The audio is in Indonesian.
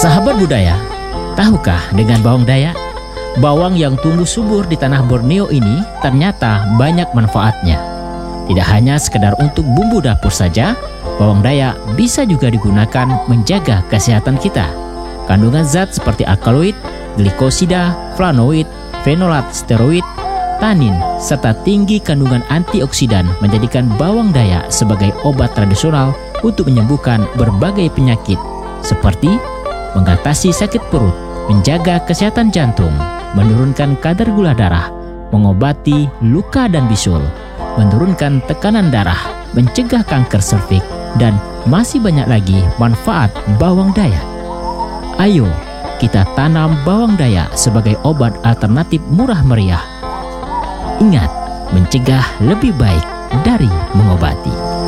Sahabat budaya, tahukah dengan bawang dayak? Bawang yang tumbuh subur di tanah Borneo ini ternyata banyak manfaatnya. Tidak hanya sekedar untuk bumbu dapur saja, bawang dayak bisa juga digunakan menjaga kesehatan kita. Kandungan zat seperti alkaloid, glikosida, flavonoid, fenolat, steroid, tanin, serta tinggi kandungan antioksidan menjadikan bawang dayak sebagai obat tradisional untuk menyembuhkan berbagai penyakit seperti mengatasi sakit perut, menjaga kesehatan jantung, menurunkan kadar gula darah, mengobati luka dan bisul, menurunkan tekanan darah, mencegah kanker serviks, dan masih banyak lagi manfaat bawang dayak. Ayo, kita tanam bawang dayak sebagai obat alternatif murah meriah. Ingat, mencegah lebih baik dari mengobati.